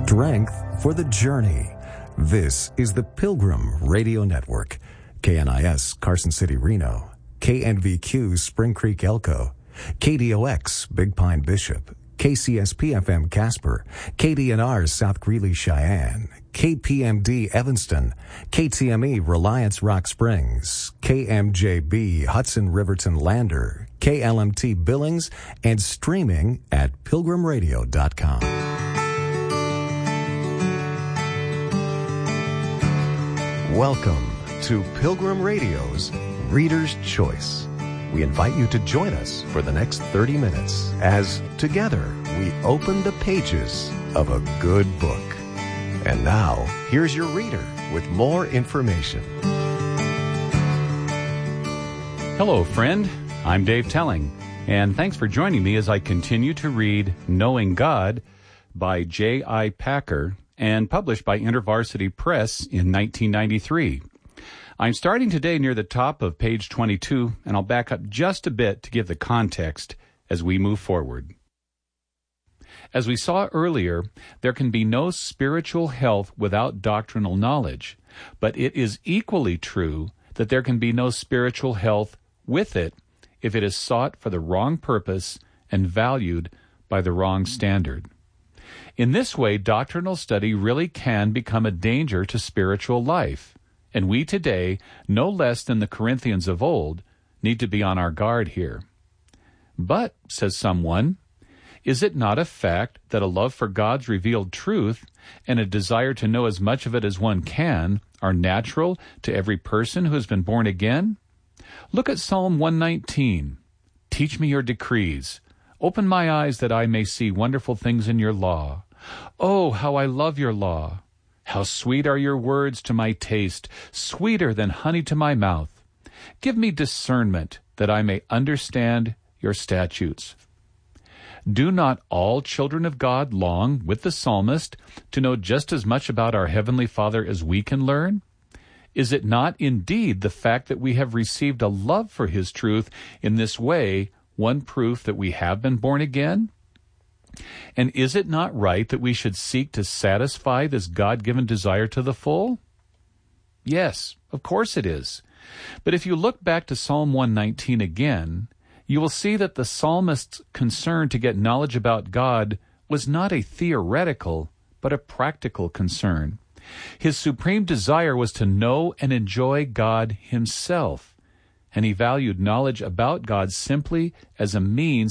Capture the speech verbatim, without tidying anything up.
strength for the journey. This is the Pilgrim Radio Network. K N I S Carson City, Reno. K N V Q Spring Creek, Elko. K D O X Big Pine, Bishop. K C S P F M Casper, K D N R South Greeley, Cheyenne, K P M D Evanston, K T M E Reliance Rock Springs, K M J B Hudson Riverton Lander, K L M T Billings, and streaming at pilgrim radio dot com. Welcome to Pilgrim Radio's Reader's Choice. We invite you to join us for the next thirty minutes as together we open the pages of a good book. And now, here's your reader with more information. Hello, friend. I'm Dave Telling, and thanks for joining me as I continue to read Knowing God by J I Packer and published by InterVarsity Press in nineteen ninety-three. I'm starting today near the top of page twenty-two, and I'll back up just a bit to give the context as we move forward. As we saw earlier, there can be no spiritual health without doctrinal knowledge, but it is equally true that there can be no spiritual health with it if it is sought for the wrong purpose and valued by the wrong standard. In this way, doctrinal study really can become a danger to spiritual life. And we today, no less than the Corinthians of old, need to be on our guard here. But, says someone, is it not a fact that a love for God's revealed truth and a desire to know as much of it as one can are natural to every person who has been born again? Look at Psalm one nineteen. Teach me your decrees. Open my eyes that I may see wonderful things in your law. Oh, how I love your law. How sweet are your words to my taste, sweeter than honey to my mouth. Give me discernment, that I may understand your statutes. Do not all children of God long, with the psalmist, to know just as much about our Heavenly Father as we can learn? Is it not indeed the fact that we have received a love for His truth in this way one proof that we have been born again? And is it not right that we should seek to satisfy this God-given desire to the full? Yes, of course it is. But if you look back to Psalm one nineteen again, you will see that the psalmist's concern to get knowledge about God was not a theoretical, but a practical concern. His supreme desire was to know and enjoy God Himself, and he valued knowledge about God simply as a means